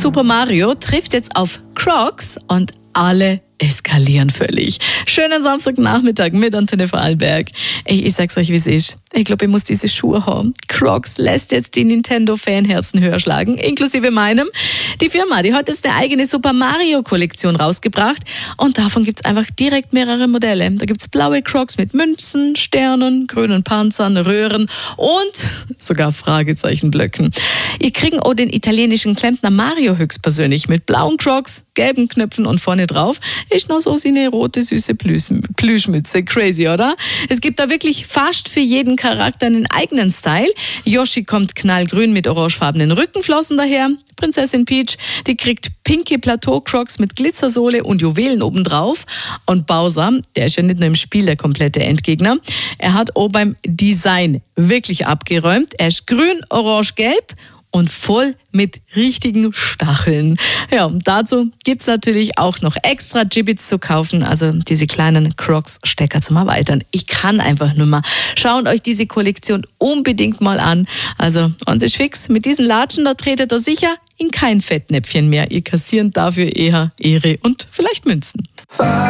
Super Mario trifft jetzt auf Crocs und alle eskalieren völlig. Schönen Samstagnachmittag mit Antenne Vorarlberg. Ich sag's euch, wie es ist. Ich glaube, ich muss diese Schuhe haben. Crocs lässt jetzt die Nintendo-Fanherzen höher schlagen, inklusive meinem. Die Firma, die hat jetzt eine eigene Super Mario-Kollektion rausgebracht und davon gibt's einfach direkt mehrere Modelle. Da gibt's blaue Crocs mit Münzen, Sternen, grünen Panzern, Röhren und sogar Fragezeichenblöcken. Ihr kriegt auch den italienischen Klempner Mario höchstpersönlich mit blauen Crocs, gelben Knöpfen und vorne drauf ist noch so eine rote, süße Plüschmütze. Crazy, oder? Es gibt da wirklich fast für jeden Charakter einen eigenen Style. Yoshi kommt knallgrün mit orangefarbenen Rückenflossen daher. Prinzessin Peach, die kriegt pinke Plateau-Crocs mit Glitzersohle und Juwelen obendrauf. Und Bowser, der ist ja nicht nur im Spiel der komplette Endgegner, er hat auch beim Design wirklich abgeräumt. Er ist grün, orange, gelb und voll mit richtigen Stacheln. Ja, und dazu gibt's natürlich auch noch extra Gibbets zu kaufen, also diese kleinen Crocs-Stecker zum Erweitern. Ich kann einfach nur mal. Schaut euch diese Kollektion unbedingt mal an. Also, uns ist fix. Mit diesen Latschen, da tretet ihr sicher in kein Fettnäpfchen mehr. Ihr kassiert dafür eher Ehre und vielleicht Münzen.